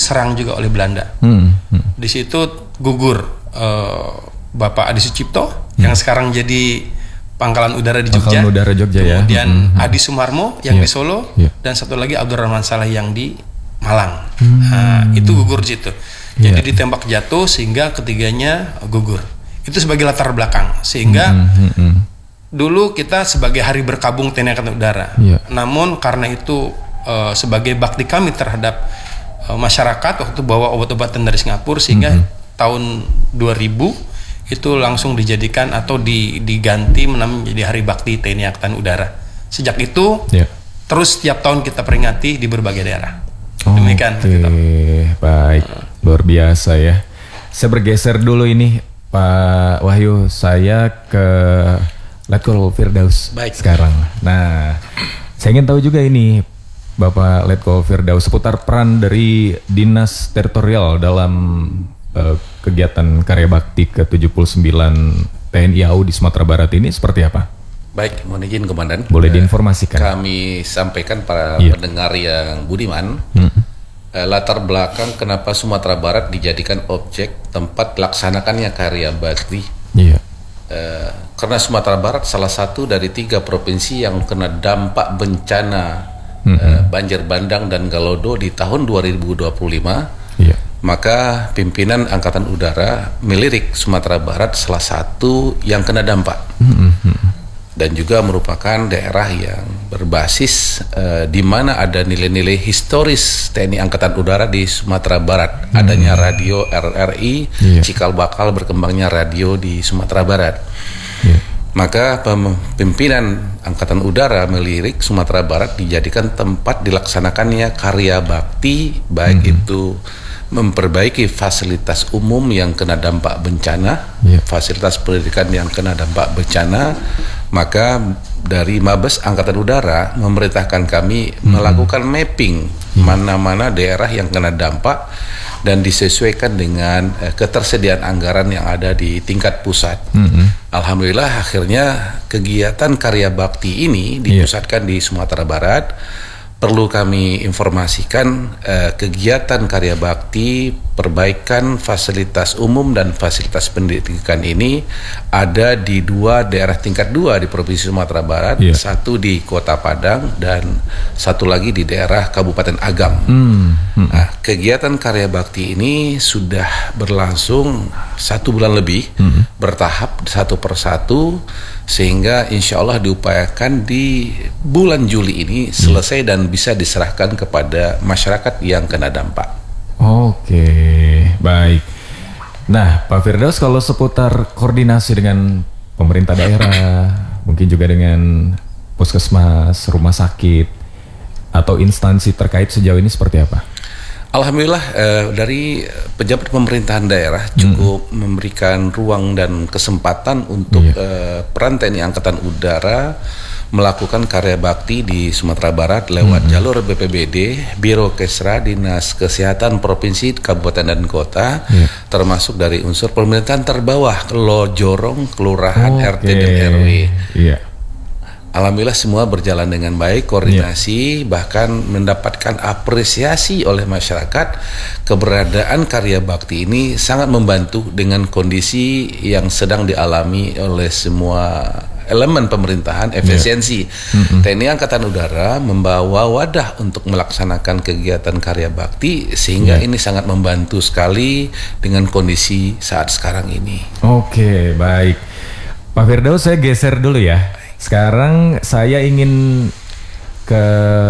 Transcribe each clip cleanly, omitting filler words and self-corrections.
diserang juga oleh Belanda. Di situ gugur Bapak Adi Sucipto yang sekarang jadi Pangkalan Udara di Jogja. Pangkalan Udara Jogja. Kemudian Adi Sumarmo yang di Solo, dan satu lagi Abdurrahman Saleh yang di Malang. Itu gugur di situ. Jadi ditembak jatuh sehingga ketiganya gugur. Itu sebagai latar belakang. Sehingga dulu kita sebagai Hari Berkabung TNI Angkatan Udara. Namun karena itu sebagai bakti kami terhadap masyarakat, waktu bawa obat-obatan dari Singapura, sehingga tahun 2000 itu langsung dijadikan atau diganti menjadi Hari Bakti TNI Angkatan Udara. Sejak itu terus setiap tahun kita peringati di berbagai daerah. Demikian. Baik, luar biasa ya. Saya bergeser dulu ini Pak Wahyu, saya ke Letkol Firdaus sekarang. Nah, saya ingin tahu juga ini Bapak Letkol Firdaus seputar peran dari Dinas Teritorial dalam kegiatan karya bakti ke-79 TNI AU di Sumatera Barat ini seperti apa? Baik, mohon izin Komandan. Boleh diinformasikan. Kami sampaikan para pendengar yang budiman, latar belakang kenapa Sumatera Barat dijadikan objek tempat dilaksanakannya karya bakti. Karena Sumatera Barat salah satu dari 3 provinsi yang kena dampak bencana banjir bandang dan galodo di tahun 2025. Maka pimpinan Angkatan Udara melirik Sumatera Barat salah satu yang kena dampak, dan juga merupakan daerah yang berbasis di mana ada nilai-nilai historis TNI Angkatan Udara di Sumatera Barat. Adanya radio RRI, cikal bakal berkembangnya radio di Sumatera Barat. Maka pimpinan Angkatan Udara melirik Sumatera Barat dijadikan tempat dilaksanakannya karya bakti, baik itu memperbaiki fasilitas umum yang kena dampak bencana, fasilitas pendidikan yang kena dampak bencana. Maka dari Mabes Angkatan Udara memerintahkan kami melakukan mapping mana-mana daerah yang kena dampak dan disesuaikan dengan ketersediaan anggaran yang ada di tingkat pusat. Alhamdulillah akhirnya kegiatan karya bakti ini dipusatkan di Sumatera Barat. Perlu kami informasikan kegiatan karya bakti perbaikan fasilitas umum dan fasilitas pendidikan ini ada di 2 daerah tingkat 2 di Provinsi Sumatera Barat, satu di Kota Padang dan satu lagi di daerah Kabupaten Agam. Nah, kegiatan karya bakti ini sudah berlangsung 1 bulan lebih, bertahap satu persatu, sehingga insya Allah diupayakan di bulan Juli ini selesai dan bisa diserahkan kepada masyarakat yang kena dampak. Oke, baik. Nah, Pak Firdaus, kalau seputar koordinasi dengan pemerintah daerah, mungkin juga dengan puskesmas, rumah sakit, atau instansi terkait sejauh ini seperti apa? Alhamdulillah dari pejabat pemerintahan daerah cukup memberikan ruang dan kesempatan untuk peran TNI Angkatan Udara melakukan karya bakti di Sumatera Barat lewat jalur BPBD, Biro Kesra, Dinas Kesehatan Provinsi, Kabupaten dan Kota, termasuk dari unsur pemerintahan terbawah, Lojorong, Kelurahan, RT dan RW. Alhamdulillah semua berjalan dengan baik, koordinasi, bahkan mendapatkan apresiasi oleh masyarakat. Keberadaan karya bakti ini sangat membantu dengan kondisi yang sedang dialami oleh semua elemen pemerintahan, efisiensi. TNI Angkatan Udara membawa wadah untuk melaksanakan kegiatan karya bakti, sehingga ini sangat membantu sekali dengan kondisi saat sekarang ini. Oke, baik. Pak Firdaus, saya geser dulu ya. Sekarang saya ingin ke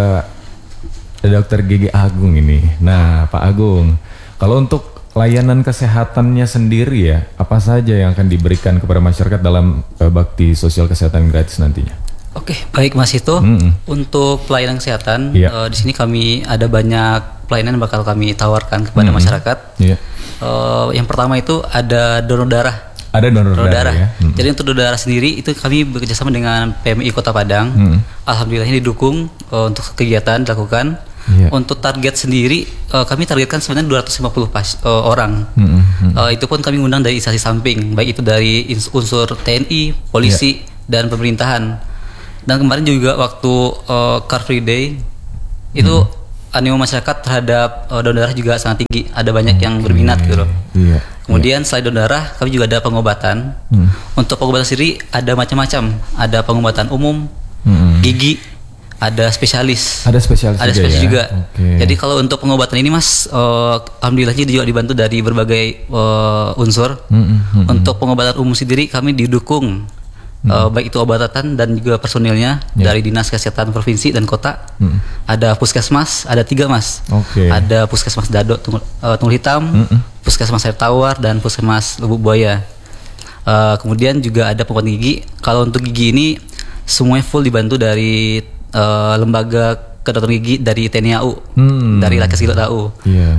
Dr. Gigi Agung ini. Nah, Pak Agung, kalau untuk layanan kesehatannya sendiri ya, apa saja yang akan diberikan kepada masyarakat dalam bakti sosial kesehatan gratis nantinya? Oke, baik Mas Ito. Untuk pelayanan kesehatan, di sini kami ada banyak pelayanan yang bakal kami tawarkan kepada masyarakat. Yang pertama itu ada donor darah. Ada donor darah ya. Jadi untuk donor darah sendiri itu kami bekerjasama dengan PMI Kota Padang. Alhamdulillah ini didukung untuk kegiatan dilakukan. Untuk target sendiri kami targetkan sebenarnya 250 orang. Itu pun kami ngundang dari instansi samping, baik itu dari unsur TNI, polisi dan pemerintahan. Dan kemarin juga waktu Car Free Day itu animo masyarakat terhadap donor darah juga sangat tinggi. Ada banyak yang berminat gitu loh. Iya. Kemudian selain donor darah, kami juga ada pengobatan. Untuk pengobatan sendiri ada macam-macam. Ada pengobatan umum, gigi, ada spesialis. Ada spesialis juga. Okay. Jadi kalau untuk pengobatan ini Mas, alhamdulillahnya juga dibantu dari berbagai unsur. Untuk pengobatan umum sendiri kami didukung baik itu obatan dan juga personilnya dari Dinas Kesehatan Provinsi dan Kota. Ada puskesmas, ada 3 Mas. Ada puskesmas Dado Tunggul Hitam, puskesmas Air Tawar, dan puskesmas Lubuk Buaya. Kemudian juga ada pengobatan gigi. Kalau untuk gigi ini semuanya full dibantu dari lembaga kedokteran gigi dari TNI AU, dari Lakas Gilot AU.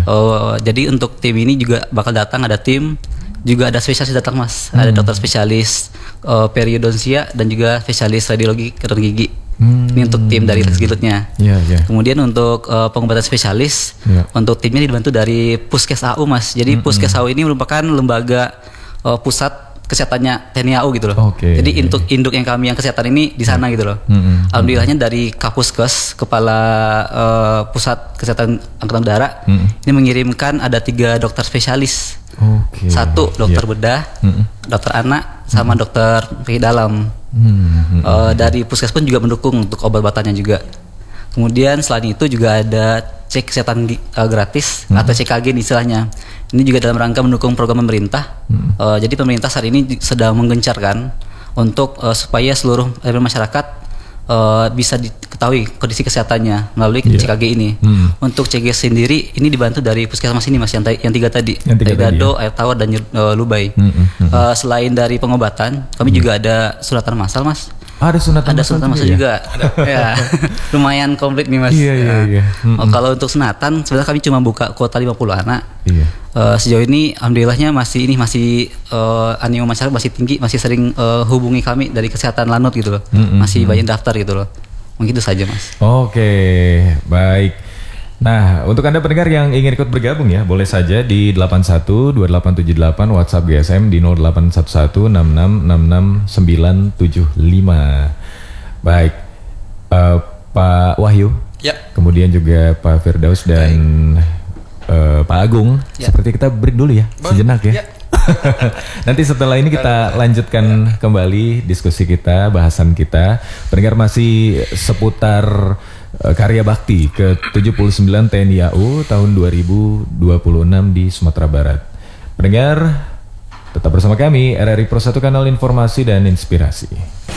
Jadi untuk tim ini juga bakal datang, ada tim, juga ada spesialis datang Mas. Ada dokter spesialis periodonsia dan juga spesialis radiologi kedokteran gigi. Ini untuk tim dari Lakas Gilotnya. Kemudian untuk pengobatan spesialis, untuk timnya dibantu dari Puskes AU Mas. Jadi Puskes AU ini merupakan lembaga pusat kesehatannya TNI AU gitu loh. Jadi untuk induk yang kami yang kesehatan ini di sana gitu loh. Alhamdulillahnya dari Kapuskes, kepala pusat kesehatan angkatan udara, ini mengirimkan ada 3 dokter spesialis. 1 dokter bedah, dokter anak, sama dokter penyakit dalam. Dari Puskes pun juga mendukung untuk obat-obatannya juga. Kemudian selain itu juga ada cek kesehatan gratis atau CKG istilahnya. Ini juga dalam rangka mendukung program pemerintah. Jadi pemerintah saat ini sedang menggencarkan untuk supaya seluruh masyarakat bisa diketahui kondisi kesehatannya melalui CKG ini. Untuk CKG sendiri ini dibantu dari puskesmas ini Mas, yang 3 tadi, dari Dado, Air Tawar, dan Lubai. Selain dari pengobatan, kami juga ada sunatan massal Mas. Ada sunatan massal juga. Ya. Lumayan komplit nih Mas. Kalau untuk sunatan sebenarnya kami cuma buka kuota 50 anak. Sejauh ini alhamdulillahnya masih animo masyarakat masih tinggi, masih sering hubungi kami dari kesehatan Lanut gitu loh. Masih banyak daftar gitu loh. Mungkin itu saja Mas. Baik. Nah, untuk Anda pendengar yang ingin ikut bergabung ya, boleh saja di 812878 WhatsApp GSM di 0811666695. Baik, Pak Wahyu, kemudian juga Pak Firdaus dan Pak Agung. Seperti kita break dulu ya, sejenak ya. Nanti setelah ini kita lanjutkan kembali diskusi kita, bahasan kita. Pendengar masih seputar karya bakti ke-79 TNI AU tahun 2026 di Sumatera Barat. Pendengar, tetap bersama kami, RRI Pro 1 Kanal Informasi dan Inspirasi.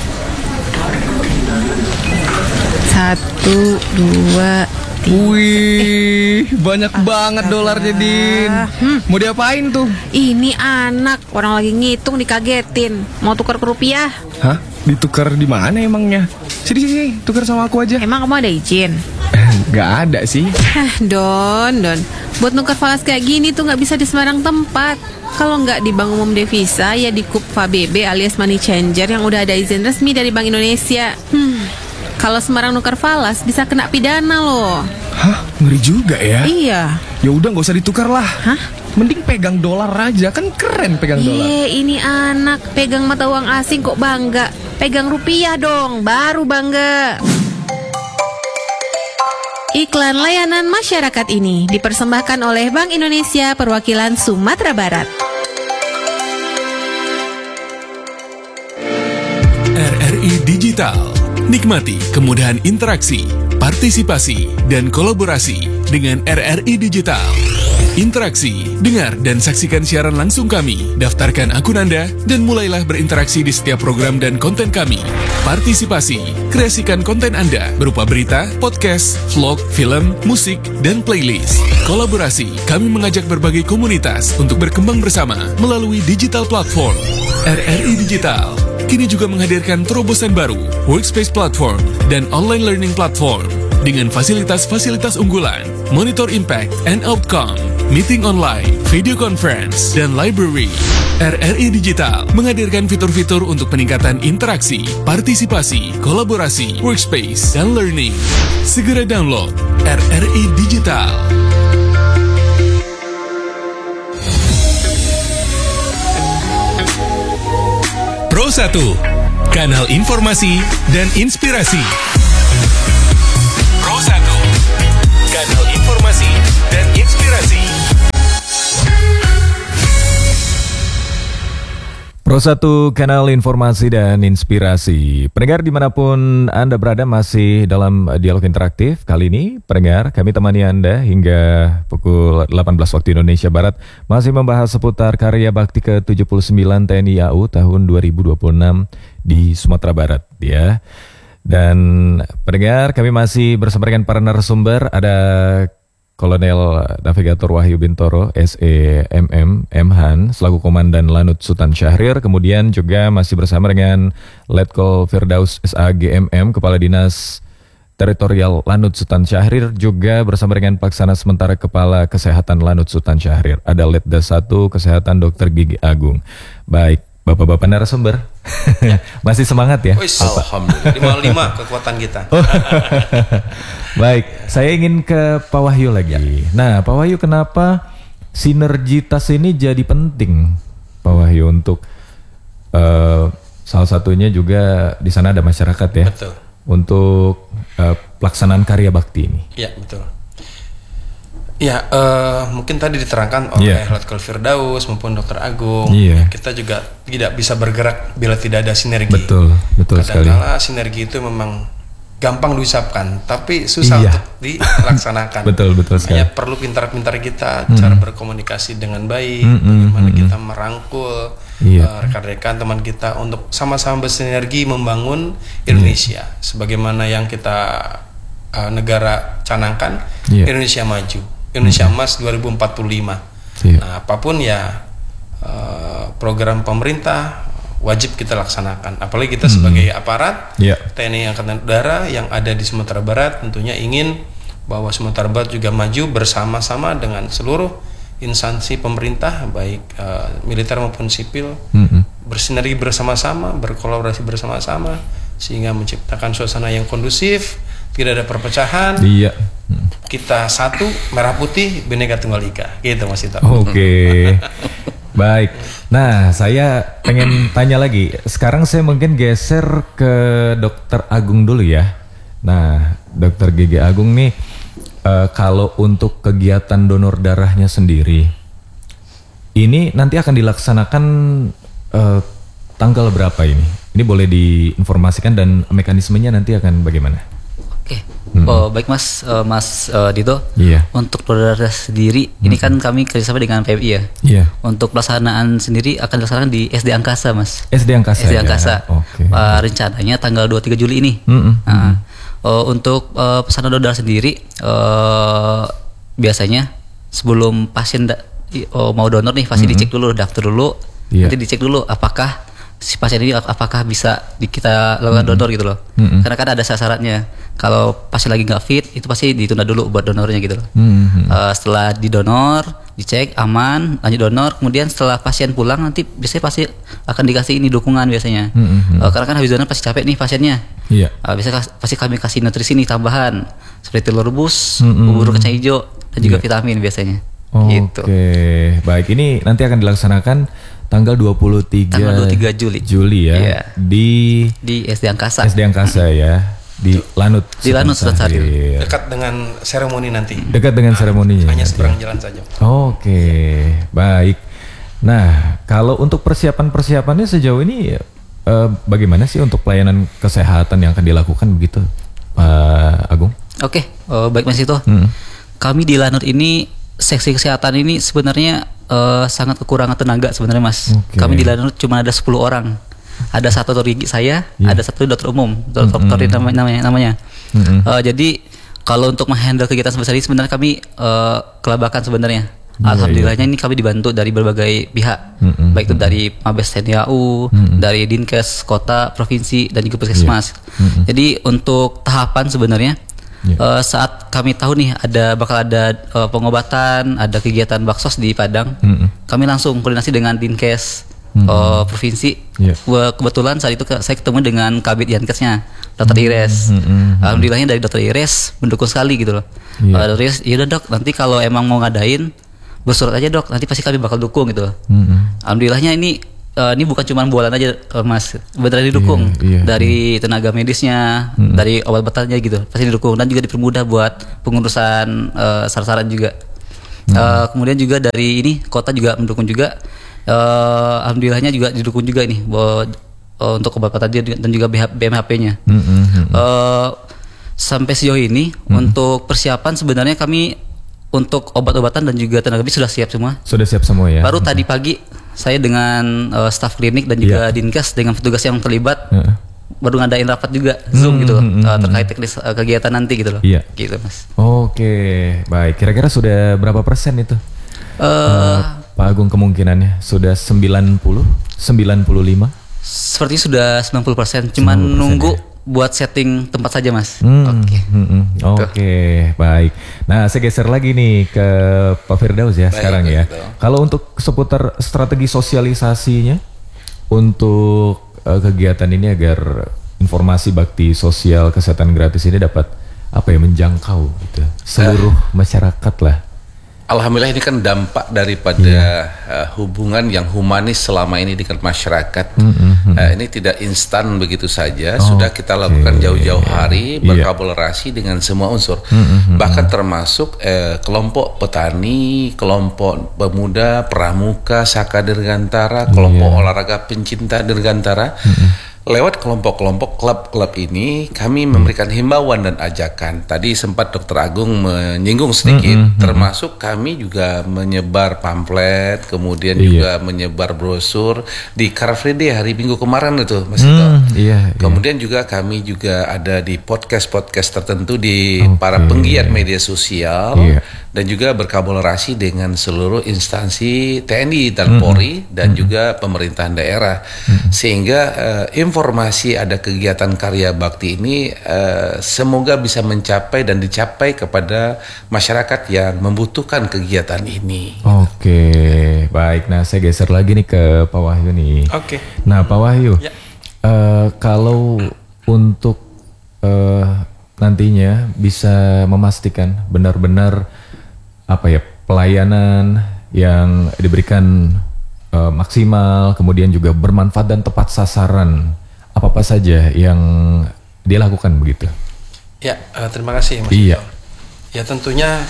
1, 2, 3. Wih, banyak banget dolarnya, Din. Mau diapain tuh? Ini anak, orang lagi ngitung dikagetin. Mau tukar ke rupiah? Hah? Ditukar di mana emangnya? Sini, tukar sama aku aja. Emang kamu ada izin? Gak ada sih. Don. Buat nukar falas kayak gini tuh gak bisa di sembarang tempat. Kalau nggak di Bank Umum Devisa, ya di KUPFA BB alias Money Changer yang udah ada izin resmi dari Bank Indonesia. Kalau sembarang nukar falas bisa kena pidana loh. Hah? Ngeri juga ya? Iya. Ya udah nggak usah ditukar lah. Hah? Mending pegang dolar aja, kan keren pegang dolar. Ini anak pegang mata uang asing kok bangga. Pegang rupiah dong, baru bangga. Iklan layanan masyarakat ini dipersembahkan oleh Bank Indonesia Perwakilan Sumatera Barat. RRI Digital. Nikmati kemudahan interaksi, partisipasi, dan kolaborasi dengan RRI Digital. Interaksi, dengar dan saksikan siaran langsung kami, daftarkan akun Anda, dan mulailah berinteraksi di setiap program dan konten kami. Partisipasi, kreasikan konten Anda berupa berita, podcast, vlog, film, musik, dan playlist. Kolaborasi, kami mengajak berbagai komunitas untuk berkembang bersama melalui digital platform. RRI Digital kini juga menghadirkan terobosan baru, workspace platform, dan online learning platform dengan fasilitas-fasilitas unggulan, monitor impact and outcome, meeting online, video conference, dan library. RRI Digital menghadirkan fitur-fitur untuk peningkatan interaksi, partisipasi, kolaborasi, workspace, dan learning. Segera download RRI Digital. Pro 1, kanal informasi dan inspirasi. Pro 1, kanal Pro 1 kanal informasi dan inspirasi. Pendengar dimanapun Anda berada masih dalam dialog interaktif. Kali ini pendengar kami temani Anda hingga pukul 18 waktu Indonesia Barat. Masih membahas seputar karya bakti ke-79 TNI AU tahun 2026 di Sumatera Barat ya. Dan pendengar kami masih bersama dengan para narasumber. Ada Kolonel Navigator Wahyu Bintoro, SEMM, Mhan, selaku Komandan Lanut Sultan Syahrir. Kemudian juga masih bersama dengan Letkol Firdaus SAGMM, Kepala Dinas Teritorial Lanut Sultan Syahrir. Juga bersama dengan Pelaksana Sementara Kepala Kesehatan Lanut Sultan Syahrir. Ada Letda 1 Kesehatan Dr. Gigi Agung. Baik, Bapak-bapak narasumber, masih semangat ya? Alhamdulillah, 55 kekuatan kita. Baik, saya ingin ke Pak Wahyu lagi. Nah, Pak Wahyu, kenapa sinergitas ini jadi penting, Pak Wahyu, untuk salah satunya juga di sana ada masyarakat ya? Betul. Untuk pelaksanaan karya bakti ini. Iya, betul. Ya, mungkin tadi diterangkan oleh Letkol Firdaus maupun Dr. Agung. Kita juga tidak bisa bergerak bila tidak ada sinergi. Betul sekali. Kadang-kala sinergi itu memang gampang diucapkan, tapi susah untuk dilaksanakan. Betul sekali. Hanya perlu pintar-pintar kita cara berkomunikasi dengan baik, bagaimana kita merangkul rekan-rekan teman kita untuk sama-sama bersinergi membangun Indonesia. Sebagaimana yang kita negara canangkan, Indonesia maju. Indonesia Emas 2045. Nah, apapun ya program pemerintah wajib kita laksanakan. Apalagi kita sebagai aparat TNI Angkatan Udara yang ada di Sumatera Barat tentunya ingin bahwa Sumatera Barat juga maju bersama-sama dengan seluruh instansi pemerintah baik militer maupun sipil, bersinergi bersama-sama, berkolaborasi bersama-sama sehingga menciptakan suasana yang kondusif, tidak ada perpecahan. Kita satu, merah putih, Bhinneka Tunggal Ika. Gitu Mas Ito. Oke. Baik. Nah, saya pengen tanya lagi. Sekarang saya mungkin geser ke Dr. Agung dulu ya. Nah, Dr. Gigi Agung nih, kalau untuk kegiatan donor darahnya sendiri, ini nanti akan dilaksanakan tanggal berapa ini? Ini boleh diinformasikan dan mekanismenya nanti akan bagaimana? Baik Mas Dito. Untuk donor darah sendiri, ini kan kami kerjasama dengan PMI ya. Untuk pelaksanaan sendiri akan dilaksanakan di SD Angkasa Mas. SD Angkasa. Rencananya tanggal 23 Juli ini. Untuk pesanan donor darah sendiri, biasanya sebelum pasien mau donor nih pasti dicek dulu, daftar dulu, nanti dicek dulu apakah si pasien ini apakah bisa kita lakukan donor gitu loh. Karena kan ada syaratnya. Kalau pasien lagi nggak fit, itu pasti ditunda dulu buat donornya gitu loh. Setelah didonor, dicek aman, lanjut donor. Kemudian setelah pasien pulang nanti biasanya pasti akan dikasih ini dukungan biasanya. Karena kan habis donor pasti capek nih pasiennya. Biasanya pasti kami kasih nutrisi nih tambahan seperti telur rebus, bubur kacang hijau dan juga vitamin biasanya. Oke, baik, ini nanti akan dilaksanakan tanggal 23 Juli ya. Di SD Angkasa. SD Angkasa ya. Di Lanut Sultan Syahrir. Dekat dengan seremoni nanti. Dekat dengan seremoninya. Hanya seberang jalan saja. Oke, baik. Nah, kalau untuk persiapannya sejauh ini bagaimana sih untuk pelayanan kesehatan yang akan dilakukan begitu, Pak Agung? Oke, baik Mas Ito. Kami di Lanut ini seksi kesehatan ini sebenarnya sangat kekurangan tenaga sebenarnya Mas. Kami di Lanut cuma ada 10 orang. Ada satu dokter gigi saya, ada satu dokter umum, dokter namanya. Jadi kalau untuk menghandle kegiatan sebesar ini sebenarnya kami kelabakan sebenarnya. Alhamdulillahnya ini kami dibantu dari berbagai pihak, baik itu dari Mabes TNI AU, dari Dinkes kota, provinsi dan juga puskesmas. Jadi untuk tahapan sebenarnya saat kami tahu nih bakal ada pengobatan, ada kegiatan baksos di Padang, kami langsung koordinasi dengan Dinkes provinsi. Kebetulan saat itu saya ketemu dengan Kabid Yankesnya, Dr. Ires. Alhamdulillahnya dari Dr. Ires mendukung sekali gitu loh. Dr. Ires, yaudah dok, nanti kalau emang mau ngadain bersurat aja dok, nanti pasti kami bakal dukung gitu. Alhamdulillahnya ini bukan cuma bualan aja Mas, beneran didukung dari tenaga medisnya, dari obat-obatannya gitu, pasti didukung dan juga dipermudah buat pengurusan syarat-syarat juga. Kemudian juga dari ini kota juga mendukung juga. Alhamdulillahnya juga didukung juga ini untuk obat-obatan dan juga BMHP-nya. Sampai sejauh ini untuk persiapan sebenarnya kami untuk obat-obatan dan juga tenaga medis sudah siap semua. Sudah siap semua ya. Baru tadi pagi saya dengan staf klinik dan juga Dinkes dengan petugas yang terlibat baru ngadain rapat juga Zoom gitu terkait teknis kegiatan nanti gitu loh. Iya. Gitu Mas. Oke, baik. Kira-kira sudah berapa persen itu? Pak Agung kemungkinannya sudah 90, 95? Seperti sudah 90%, cuman 90% nunggu ya? Buat setting tempat saja Mas. Oke, baik. Nah, saya geser lagi nih ke Pak Firdaus ya. Baik, sekarang ya. Kalau untuk seputar strategi sosialisasinya untuk kegiatan ini agar informasi bakti sosial kesehatan gratis ini dapat menjangkau gitu seluruh masyarakat lah. Alhamdulillah ini kan dampak daripada hubungan yang humanis selama ini dengan masyarakat. Ini tidak instan begitu saja. Sudah kita lakukan jauh-jauh hari berkolaborasi dengan semua unsur. Bahkan termasuk kelompok petani, kelompok pemuda, pramuka, Saka Dirgantara, kelompok olahraga pencinta Dirgantara. Lewat kelompok-kelompok klub-klub ini kami memberikan himbauan dan ajakan. Tadi sempat Dr. Agung menyinggung sedikit, termasuk kami juga menyebar pamflet, kemudian juga menyebar brosur di Car Free Day hari Minggu kemarin itu, Mas Tito. Kemudian juga kami juga ada di podcast-podcast tertentu di para penggiat media sosial dan juga berkolaborasi dengan seluruh instansi TNI dan Polri dan juga pemerintahan daerah, sehingga informasi ada kegiatan karya bakti ini semoga bisa mencapai dan dicapai kepada masyarakat yang membutuhkan kegiatan ini. Oke, baik. Nah, saya geser lagi nih ke Pak Wahyu nih. Oke. Nah, Pak Wahyu, kalau untuk nantinya bisa memastikan benar-benar pelayanan yang diberikan maksimal, kemudian juga bermanfaat dan tepat sasaran, apa saja yang dia lakukan begitu? Ya, terima kasih Mas. Iya. Ya tentunya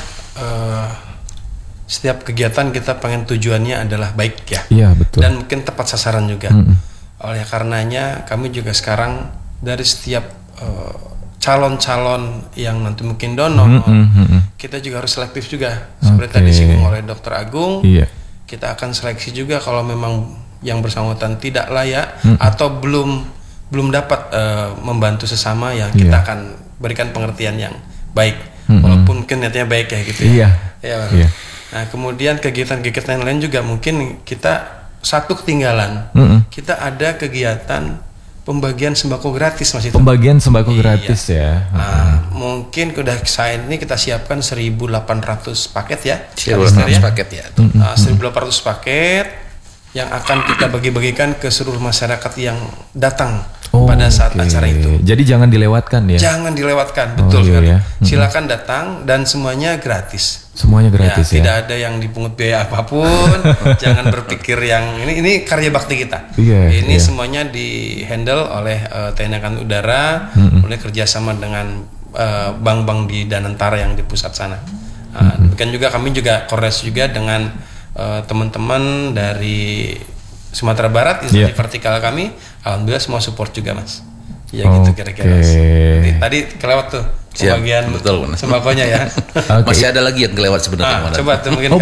setiap kegiatan kita pengen tujuannya adalah baik ya. Iya, betul. Dan mungkin tepat sasaran juga. Oleh karenanya kami juga sekarang dari setiap calon-calon yang nanti mungkin donor, kita juga harus selektif juga. Seperti tadi disinggung oleh Dr. Agung, kita akan seleksi juga kalau memang yang bersangkutan tidak layak atau belum dapat membantu sesama, ya kita akan berikan pengertian yang baik, walaupun mungkin niatnya baik ya gitu ya. Nah, kemudian kegiatan-kegiatan lain juga mungkin kita satu ketinggalan, kita ada kegiatan pembagian sembako gratis Mas itu. Pembagian sembako gratis ya. Mungkin udah saat ini kita siapkan 1.800 paket ya. 1.800 paket ya. 1.800 paket yang akan kita bagi-bagikan ke seluruh masyarakat yang datang pada saat acara itu. Jadi jangan dilewatkan ya. Jangan dilewatkan, betul sekali. Silakan datang dan semuanya gratis. Semuanya gratis ya. Tidak ada yang dipungut biaya apapun. Jangan berpikir yang ini karya bakti kita. Ini semuanya di-handle oleh TNI Angkatan Udara, oleh kerjasama dengan bank-bank di Danantara yang di pusat sana. Demikian juga kami juga koordinasi juga dengan teman-teman dari Sumatera Barat, instansi vertikal kami. Alhamdulillah semua support juga Mas. Ya gitu kira-kira Mas. Tadi kelewat tuh pembagian sembakonya ya. Masih ada lagi yang kelewat sebenarnya. Coba tuh mungkin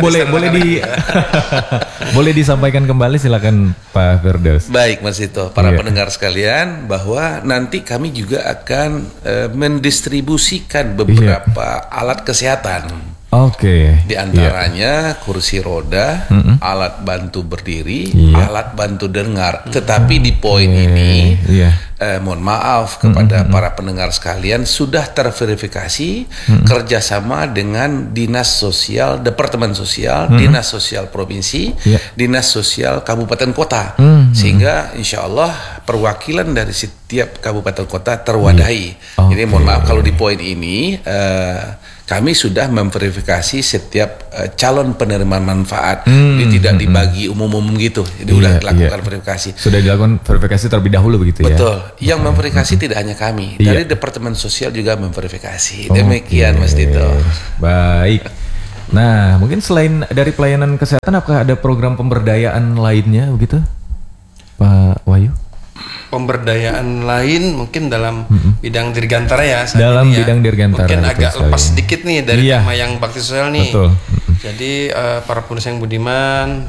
boleh disampaikan kembali, silakan Pak Firdaus. Baik Mas Tito, para pendengar sekalian, bahwa nanti kami juga akan mendistribusikan beberapa alat kesehatan. Di antaranya kursi roda, alat bantu berdiri, alat bantu dengar. Tetapi di poin ini, mohon maaf kepada para pendengar sekalian, sudah terverifikasi kerjasama dengan Dinas Sosial, Departemen Sosial, Dinas Sosial Provinsi, Dinas Sosial Kabupaten Kota, sehingga insya Allah perwakilan dari setiap kabupaten kota terwadahi. Jadi mohon maaf kalau di poin ini kami sudah memverifikasi setiap calon penerima manfaat. Jadi tidak dibagi umum-umum gitu. Jadi sudah dilakukan verifikasi. Sudah dilakukan verifikasi terlebih dahulu begitu ya? Betul. Yang memverifikasi tidak hanya kami. Dari Departemen Sosial juga memverifikasi. Demikian Mas Tito. Baik. Nah, mungkin selain dari pelayanan kesehatan, apakah ada program pemberdayaan lainnya begitu, Pak Wahyu? Pemberdayaan lain mungkin dalam bidang dirgantara ya. Dalam bidang dirgantara. Mungkin agak lepas sedikit nih dari tema yang bakti sosial nih. Betul. Jadi para penulis yang budiman,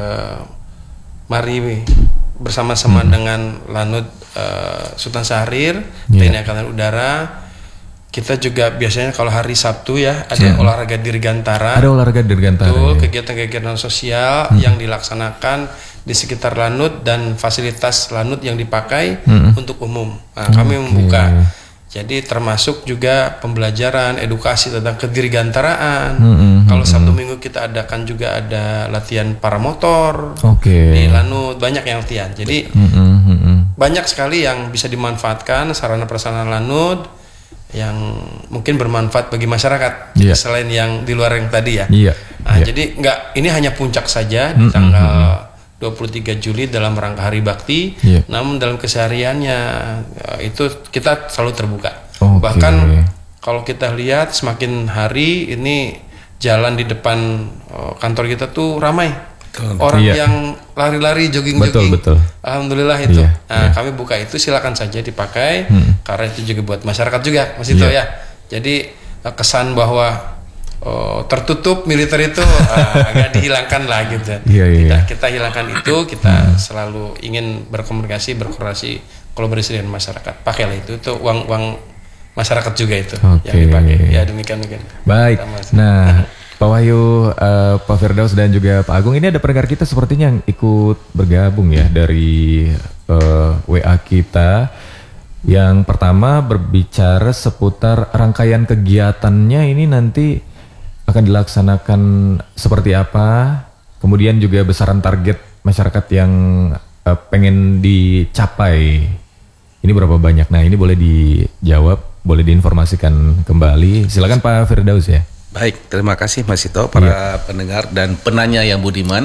mari bersama-sama dengan Lanut Sultan Syahrir, TNI Angkatan Udara. Kita juga biasanya kalau hari Sabtu ya ada olahraga dirgantara. Ada olahraga dirgantara. Betul, kegiatan-kegiatan sosial yang dilaksanakan di sekitar Lanut dan fasilitas Lanut yang dipakai untuk umum. Nah, kami membuka. Jadi termasuk juga pembelajaran, edukasi tentang kedirgantaraan. Kalau Sabtu Minggu kita adakan juga ada latihan paramotor di Lanut, banyak yang latihan. Jadi banyak sekali yang bisa dimanfaatkan sarana prasarana Lanut yang mungkin bermanfaat bagi masyarakat selain yang di luar yang tadi ya. Jadi ini hanya puncak saja di tanggal 23 Juli dalam rangka Hari Bakti, namun dalam kesehariannya itu kita selalu terbuka. Bahkan kalau kita lihat semakin hari ini jalan di depan kantor kita tuh ramai. Orang yang lari-lari, jogging-jogging. Alhamdulillah itu. Kami buka itu, silakan saja dipakai karena itu juga buat masyarakat juga, Mas Ito ya. Jadi kesan bahwa tertutup militer itu agak dihilangkan lah gitu. Kita hilangkan itu, kita selalu ingin berkomunikasi, berkoordinasi, kolaborasi dengan masyarakat. Pakailah itu uang masyarakat juga itu yang dipakai. Ya demikian. Baik. Nah, Pak Wahyu, Pak Firdaus dan juga Pak Agung, ini ada pendengar kita sepertinya yang ikut bergabung ya dari WA kita. Yang pertama berbicara seputar rangkaian kegiatannya ini nanti akan dilaksanakan seperti apa, kemudian juga besaran target masyarakat yang pengen dicapai ini berapa banyak. Nah, ini boleh dijawab, boleh diinformasikan kembali. Silakan Pak Firdaus ya. Baik, terima kasih Mas Ito, para pendengar dan penanya yang budiman.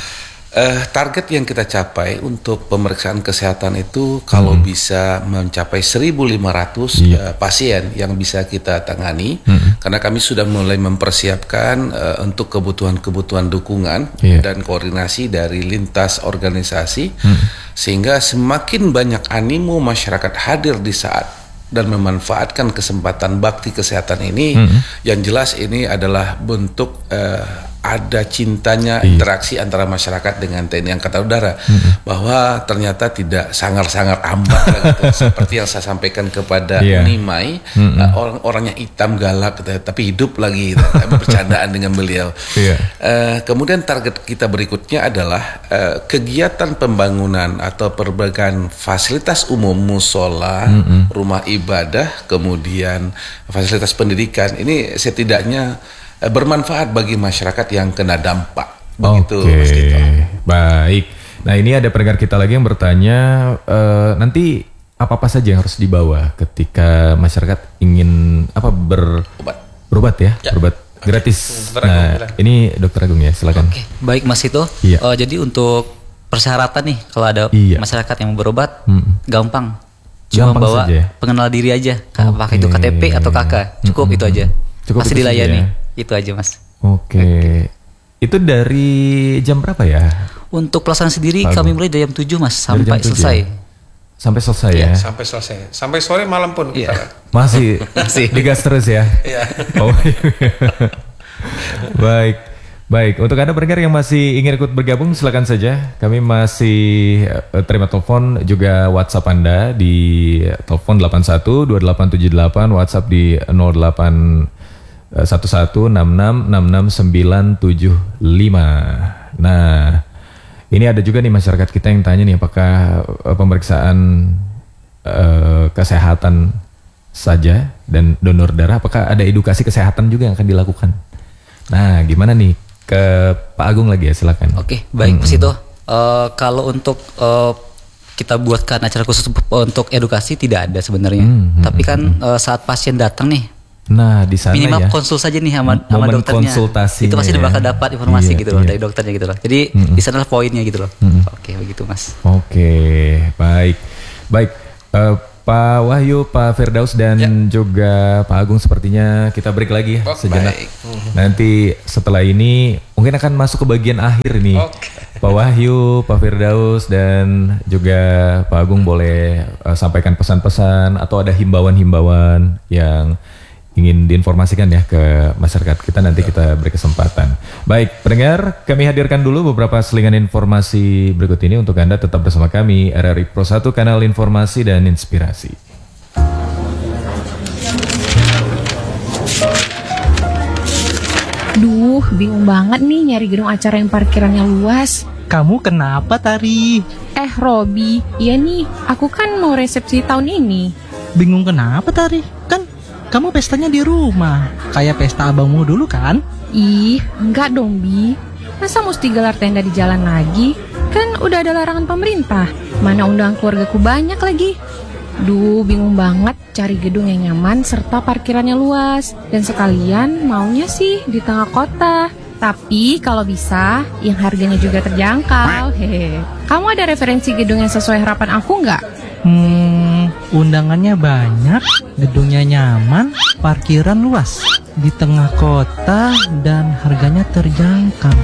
Target yang kita capai untuk pemeriksaan kesehatan itu kalau bisa mencapai 1.500 pasien yang bisa kita tangani, karena kami sudah mulai mempersiapkan untuk kebutuhan-kebutuhan dukungan dan koordinasi dari lintas organisasi, sehingga semakin banyak animo masyarakat hadir di saat dan memanfaatkan kesempatan bakti kesehatan ini. Yang jelas ini adalah bentuk ada cintanya interaksi antara masyarakat dengan TNI Angkatan Udara, bahwa ternyata tidak sangar-sangar ambak gitu, seperti yang saya sampaikan kepada Nimai, orang-orangnya hitam galak gitu, tapi hidup lagi gitu, bercandaan dengan beliau. Kemudian target kita berikutnya adalah kegiatan pembangunan atau perbaikan fasilitas umum, musola, rumah ibadah, kemudian fasilitas pendidikan. Ini setidaknya bermanfaat bagi masyarakat yang kena dampak. Begitu, Mas Tito. Baik. Nah, ini ada pendengar kita lagi yang bertanya, nanti apa-apa saja yang harus dibawa ketika masyarakat ingin berobat ya? Berobat gratis. Nah, ini Dokter Agung ya, silakan. Baik Mas Tito. Jadi untuk persyaratan nih, kalau ada masyarakat yang mau berobat, gampang. Cuma bawa pengenal diri aja, apakah itu KTP atau KK, cukup itu aja. Pasti dilayani. Itu aja Mas. Itu dari jam berapa ya? Untuk pelaksanaan sendiri kami mulai dari jam 7 Mas sampai selesai. Sampai selesai ya? Sampai selesai. Sampai sore malam pun kita. Masih digas terus ya? Baik. Untuk Anda pendengar yang masih ingin ikut bergabung, silakan saja. Kami masih terima telepon juga WhatsApp Anda di telepon 812878, WhatsApp di 081166669975. Nah, ini ada juga nih masyarakat kita yang tanya nih, apakah pemeriksaan kesehatan saja dan donor darah, apakah ada edukasi kesehatan juga yang akan dilakukan? Nah, gimana nih ke Pak Agung lagi ya, silakan. Baik Mas Ito. Kalau untuk kita buatkan acara khusus untuk edukasi tidak ada sebenarnya. Tapi kan saat pasien datang nih, nah di sana minimal konsul saja nih sama dokternya. Itu pasti bakal dapat informasi gitu loh dari dokternya gitu loh. Jadi di sana poinnya gitu loh. Begitu Mas. Baik. Pak Wahyu, Pak Firdaus dan juga Pak Agung, sepertinya kita break lagi ya sejenak. Nanti setelah ini mungkin akan masuk ke bagian akhir nih. Pak Wahyu, Pak Firdaus dan juga Pak Agung boleh sampaikan pesan-pesan atau ada himbauan-himbauan yang ingin diinformasikan ya ke masyarakat kita, nanti kita beri kesempatan. Baik, pendengar, kami hadirkan dulu beberapa selingan informasi berikut ini untuk Anda. Tetap bersama kami, RRI Pro 1, kanal informasi dan inspirasi. Duh, bingung banget nih nyari gedung acara yang parkirannya luas. Kamu kenapa, Tari? Robi, iya nih, aku kan mau resepsi tahun ini. Bingung kenapa, Tari? Kan kamu pestanya di rumah, kayak pesta abangmu dulu kan? Ih, enggak dong, Bi. Masa mesti gelar tenda di jalan lagi? Kan udah ada larangan pemerintah. Mana undangan keluargaku banyak lagi. Duh, bingung banget cari gedung yang nyaman serta parkirannya luas. Dan sekalian maunya sih di tengah kota. Tapi kalau bisa, yang harganya juga terjangkau. Hehe. Kamu ada referensi gedung yang sesuai harapan aku nggak? Undangannya banyak, gedungnya nyaman, parkiran luas, di tengah kota, dan harganya terjangkau.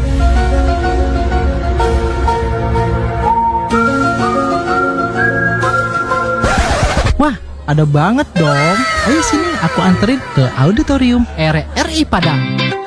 Wah, ada banget dong. Ayo sini, aku anterin ke auditorium RRI Padang.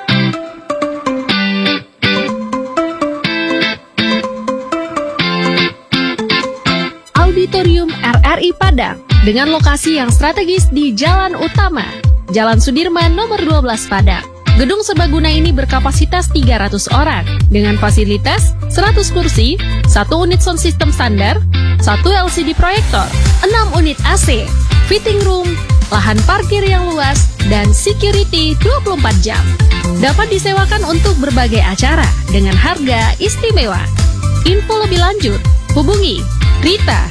Auditorium RRI Padang dengan lokasi yang strategis di Jalan Utama, Jalan Sudirman nomor 12 Padang. Gedung serbaguna ini berkapasitas 300 orang dengan fasilitas 100 kursi, 1 unit sound system standar, 1 LCD proyektor, 6 unit AC, fitting room, lahan parkir yang luas, dan security 24 jam. Dapat disewakan untuk berbagai acara dengan harga istimewa. Info lebih lanjut, hubungi Rita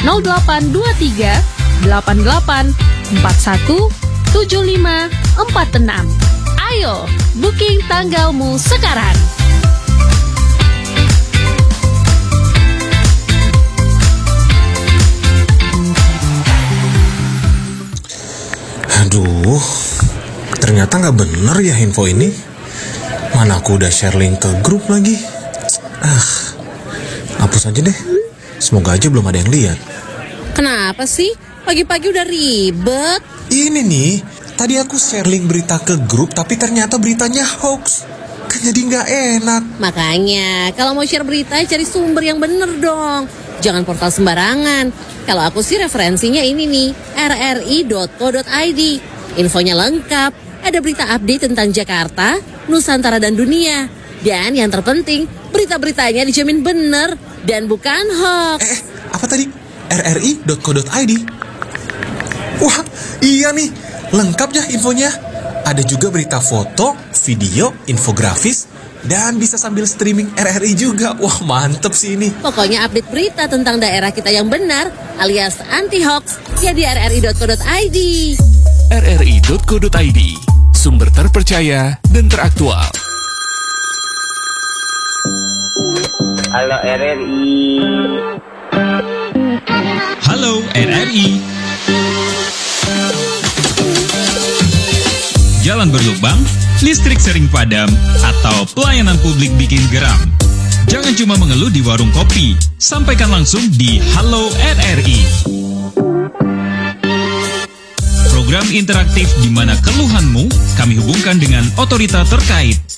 0823 88 41 75 46. Ayo, booking tanggalmu sekarang. Aduh, ternyata nggak bener ya info ini. Mana aku udah share link ke grup lagi. Hapus aja deh. Semoga aja belum ada yang lihat. Kenapa sih? Pagi-pagi udah ribet. Ini nih, tadi aku share link berita ke grup, tapi ternyata beritanya hoax. Kan jadi nggak enak. Makanya, kalau mau share berita, cari sumber yang bener dong. Jangan portal sembarangan. Kalau aku sih referensinya ini nih, rri.co.id. Infonya lengkap, ada berita update tentang Jakarta, Nusantara dan dunia. Dan yang terpenting, berita-beritanya dijamin bener dan bukan hoax. Apa tadi? rri.co.id. Wah, iya nih, lengkap ya infonya. Ada juga berita foto, video, infografis, dan bisa sambil streaming RRI juga. Wah, mantep sih ini. Pokoknya update berita tentang daerah kita yang benar, alias anti-hoax, ya di rri.co.id. rri.co.id, sumber terpercaya dan teraktual. Halo RRI. Halo RRI. Jalan berlubang, listrik sering padam, atau pelayanan publik bikin geram. Jangan cuma mengeluh di warung kopi, sampaikan langsung di Halo RRI. Program interaktif di mana keluhanmu kami hubungkan dengan otorita terkait